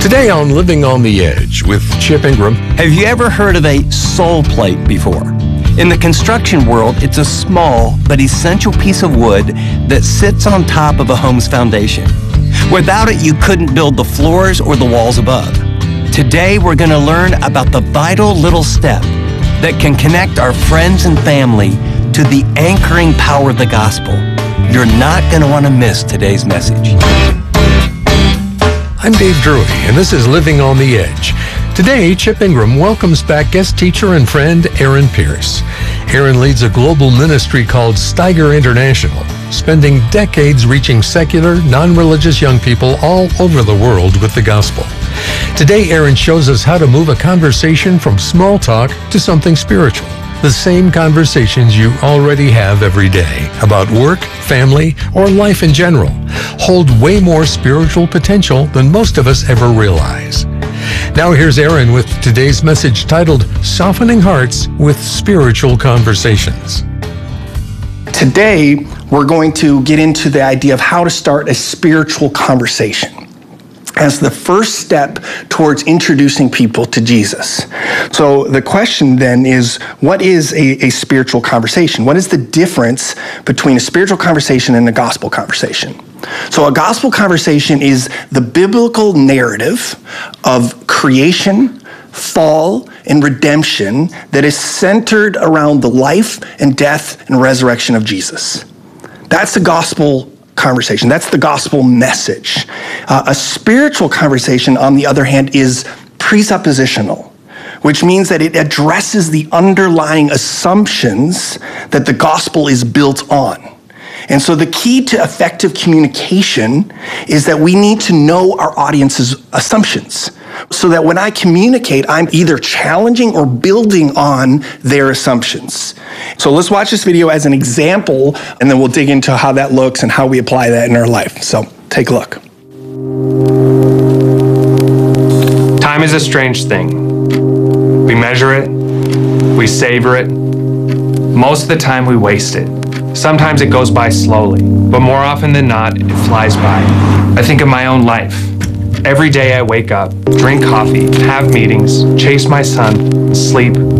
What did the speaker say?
Today on Living on the Edge with Chip Ingram. Have you ever heard of a soul plate before? In the construction world, it's a small but essential piece of wood that sits on top of a home's foundation. Without it, you couldn't build the floors or the walls above. Today, we're going to learn about the vital little step that can connect our friends and family to the anchoring power of the gospel. You're not going to want to miss today's message. I'm Dave Drury, and this is Living on the Edge. Today, Chip Ingram welcomes back guest teacher and friend Aaron Pierce. Aaron leads a global ministry called Steiger International, spending decades reaching secular, non-religious young people all over the world with the gospel. Today, Aaron shows us how to move a conversation from small talk to something spiritual. The same conversations you already have every day about work, family, or life in general hold way more spiritual potential than most of us ever realize. Now here's Aaron with today's message titled Softening Hearts with Spiritual Conversations. Today, we're going to get into the idea of how to start a spiritual conversation as the first step towards introducing people to Jesus. So the question then is, what is a spiritual conversation? What is the difference between a spiritual conversation and a gospel conversation? So a gospel conversation is the biblical narrative of creation, fall, and redemption that is centered around the life and death and resurrection of Jesus. That's the gospel conversation. That's the gospel message. A spiritual conversation, on the other hand, is presuppositional, which means that it addresses the underlying assumptions that the gospel is built on. And so the key to effective communication is that we need to know our audience's assumptions so that when I communicate, I'm either challenging or building on their assumptions. So let's watch this video as an example, and then we'll dig into how that looks and how we apply that in our life. So take a look. Time is a strange thing. We measure it, we savor it. Most of the time we waste it. Sometimes it goes by slowly, but more often than not, it flies by. I think of my own life. Every day I wake up, drink coffee, have meetings, chase my son, sleep,